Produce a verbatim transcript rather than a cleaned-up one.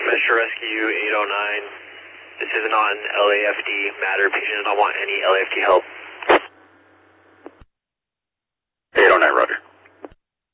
Metro Rescue eight oh nine. This is not an L A F D matter. Patient does not want any L A F D help.